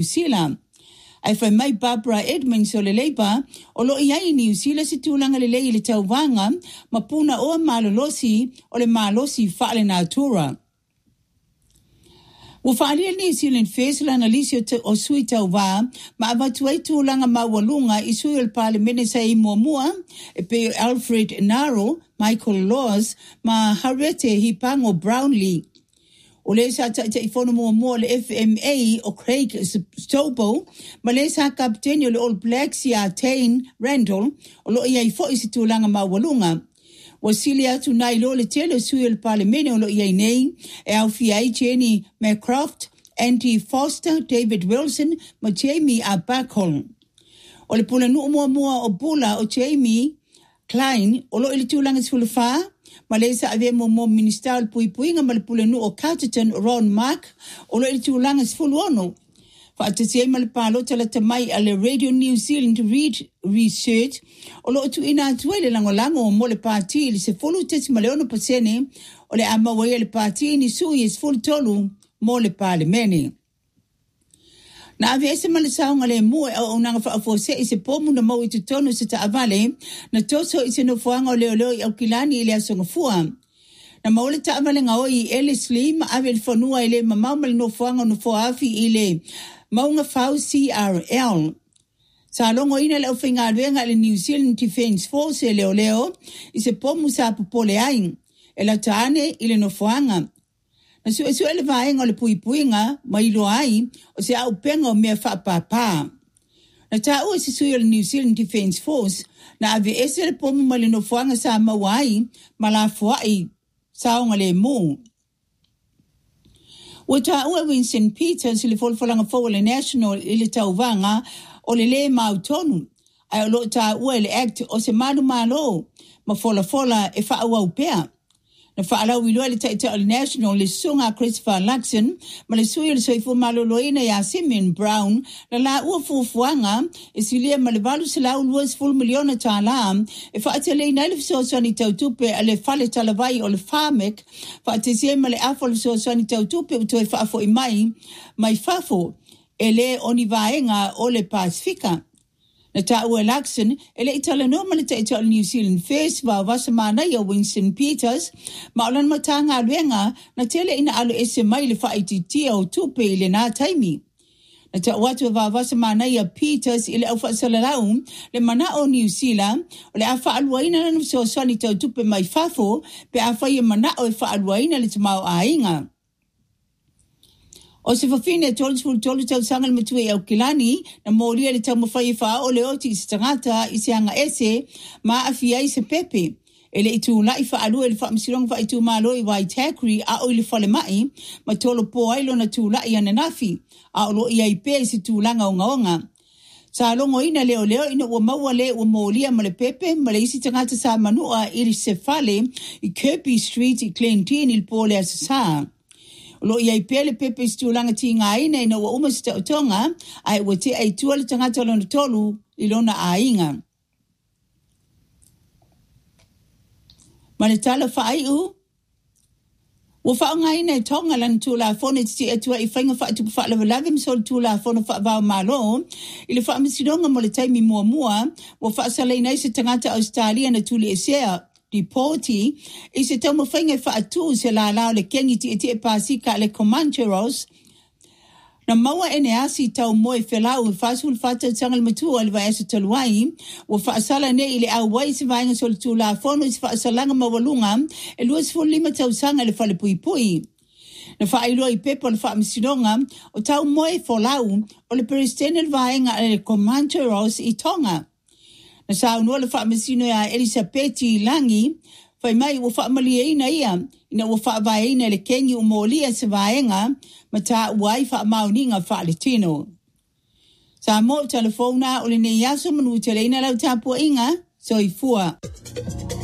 Zealand. Ai whai mai Barbara Edmonds o le leipa, o lo iai New Zealand si tūlanga le lei le tauwanga, ma puna o malolosi o le malosi whaale natura. Wa whaalia New Zealand First lana lisi o sui tauwa, ma avatu ai tūlanga mawalunga i sui o le parlemene sa i muamua, e pe Alfred Naro, Michael Laws, ma Harete Hipango Brownlee. O le sa ta i fono mo le FMA o Craig Stobo, ma le sa kapteni o le All Blacks ya Tane Randall, o lo ia i fo isi tūlanga mawalunga. Wasili atu nai lo le tele sui o le parlemene o lo ia i nei, e au fiai Jenny McCroft, Andy Foster, David Wilson, ma Jamie Abacol. O le pula nu mua o bula o Jamie Klein, o lo ili tūlanga sifulufaa, ma le sa ave mo ministerial puipuinga ma le pulenu o Carterton Ron Mark o lo ili tūlanga sifuluono. Whaatasi ma le pālota la tamai a le Radio New Zealand Read Research o lo tu ina atu le langolango o mo le pāti li se fulu tesi ma le ono pasene o le amawai le pāti ni sui es fulu tolu mo le parlemene. Na ave ese ma le saunga le mua o unanga whaafose i se pomu na mau i tutonu se ta avale na toso i se nofuanga o leo i au kilani i le asonga fua. Na maule ta avale nga oi i Ellis Lee ma ave le whanua i le mamau ma le nofuanga no foafi i le maunga whau CRL. Sa longo ina le uwhinga aruenga le New Zealand Defence Force e leo i se pomu sa popole aing e la taane i le nofuanga. Na su ele vaenga o le puipuinga ma ilo ai o se au penga o mea whaapapa. Na ta ua se sui o le New Zealand Defence Force na ave ese le pomu ma le nofuanga sa mawai ma la fuai sa onga le mu. Ua ta ua Winston Peters le folfolanga fo le National i le tauvanga o le mautonu. Ai o lo ta ua le act o se manu malo ma fola e whaua upea. Na whaalau i loa le taita o le National le sunga Christopher Luxon ma le sui o le soifo maloloina ya Simeon Brown la ua fufuanga e silia ma le valu se lau luas full miliona ta la e whaatelei na le fisosani tautupe a le fale talavai o le Farmek whaatesia ma le afo le fisosani tautupe uto e whaafo i mai fafo e le onivaenga o le Pasifika. Na ta ua Luxon, ele itala no ma le taita o New Zealand First wa wasa mana ia Winston Peters, ma olan matanga aluenga na tele ina alu ese mai le whaititia o tupe ile nā taimi. Na ta watu wa wasa mana ia Peters ile au whaasalalau le mana o New Zealand, o le awha aluaina na nuso soni tau tupe mai fafo, pe awha ia mana o e wha aluaina le tamau a inga. O se whawhine tolu tau sanga le matue au kilani na mōria le tau mawhai wha o le oti i se tangata i se anga ese ma awhia i se pepe. E le itu lai wha alua le wha msirong wha itu malo i Waitakere a o le whale mai ma tolo po ailo na tu lai ananafi a o lo i aipe i se tu langa o ngaonga. Sa longo ina leo ina ua maua le ua mōlia ma le pepe ma le isi tangata sa manua i se whale i Kirby Street i Clementine il pole a sa. Lo ia pele pepe stulanga tinga ina ina wa umasta otonga ai wote ai tuale tangata lona tolu ilona ainga. Manitala fai u wa fa nga ina tonga lan tula fone ti etua I fainga fa tu fa la lavim sol tula fone fa va malo ile fa misidonga mo le taimi mua wa fa sala ina se tangata Australia na tuli esea Deporti, i se tau mawhainga wha atu se la lao le kengi ti e pasika le Comancheros. Na maua ene asi tau moe whelau e whasul whata tangal matua le vai asa taluai, wa whaasala ne ile au wai se vainga sol tu la fono i se whaasalanga mawalunga, e luas fo 5 tau sanga le whale pui pui. Na whaailoa I pepo le whaamisinonga, o tau moe wholau, o le peristene le vainga le Comancheros I Tonga. Na sa unua le whaamasino ya Elisabeth Langi, whai mai ua whaamalia ina ia, ina ua whaavaina le kengi umolia se vaenga, ma ta uai whaamauninga whaaletino. Sa mo telefona o le ne yaso manu te reina lau tapua inga, so I fua.